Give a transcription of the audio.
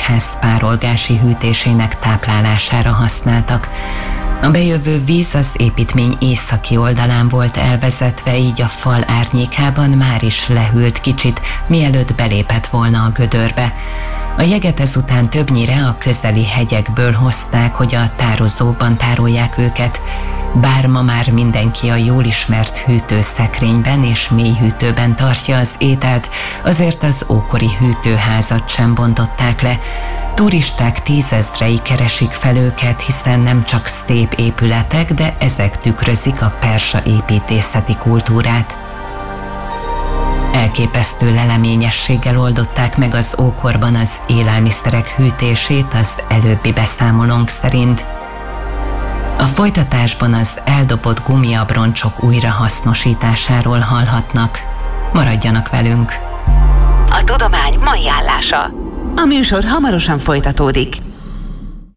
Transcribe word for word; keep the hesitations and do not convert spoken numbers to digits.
egyház párolgási hűtésének táplálására használtak. A bejövő víz az építmény északi oldalán volt elvezetve, így a fal árnyékában már is lehűlt kicsit, mielőtt belépett volna a gödörbe. A jeget ezután többnyire a közeli hegyekből hozták, hogy a tározóban tárolják őket. Bár ma már mindenki a jól ismert hűtőszekrényben és mélyhűtőben tartja az ételt, azért az ókori hűtőházat sem bontották le. Turisták tízezrei keresik fel őket, hiszen nem csak szép épületek, de ezek tükrözik a persa építészeti kultúrát. Elképesztő leleményességgel oldották meg az ókorban az élelmiszerek hűtését az előbbi beszámolónk szerint. A folytatásban az eldobott gumiabroncsok újrahasznosításáról hallhatnak. Maradjanak velünk! A tudomány mai állása. A műsor hamarosan folytatódik.